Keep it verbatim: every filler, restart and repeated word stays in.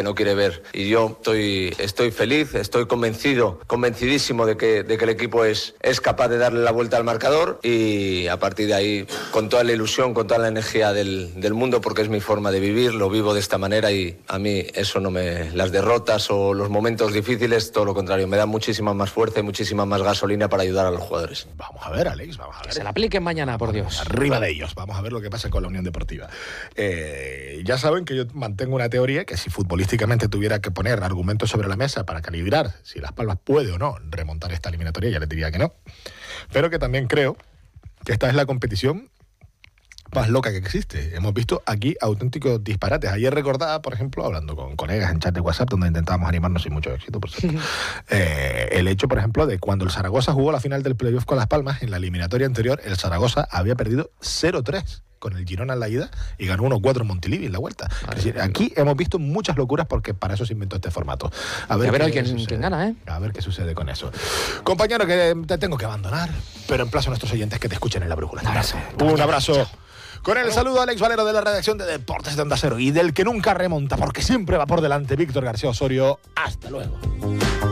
no quiere ver. Y yo estoy, estoy feliz, estoy convencido, convencidísimo de que, de que el equipo es, es capaz de darle la vuelta al marcador y a partir de ahí, con toda la ilusión, con toda la energía del, del mundo, porque es mi forma de vivir, lo vivo de esta manera y a mí eso no me... Las derrotas o los momentos difíciles, todo lo contrario, me dan muchísima más fuerza y muchísima más gasolina para ayudar a los jugadores. Vamos a ver, Alex, vamos a ver. Que se la apliquen mañana, por Dios. Arriba de ellos. Vamos a ver lo que pasa con la Unión Deportiva. Eh, ya saben que yo mantengo una teoría que si futbolísticamente tuviera que poner argumentos sobre la mesa para calibrar si Las Palmas puede o no remontar esta eliminatoria, ya les diría que no. Pero que también creo que esta es la competición más loca que existe. Hemos visto aquí auténticos disparates. Ayer recordaba, por ejemplo, hablando con colegas en chat de WhatsApp, donde intentábamos animarnos sin mucho éxito, por cierto, eh, el hecho, por ejemplo, de cuando el Zaragoza jugó la final del playoff con Las Palmas, en la eliminatoria anterior, el Zaragoza había perdido cero tres con el Girona en la ida y ganó uno cuatro en Montilivi en la vuelta. Es decir, aquí hemos visto muchas locuras porque para eso se inventó este formato. A ver, a ver qué quién, sucede. quién gana, ¿eh? A ver qué sucede con eso. Compañero, que te tengo que abandonar, pero emplazo a nuestros oyentes que te escuchen en la brújula. Un abrazo. Un abrazo. Con el saludo a Alex Valero de la redacción de Deportes de Onda Cero y del que nunca remonta porque siempre va por delante, Víctor García Osorio. Hasta luego.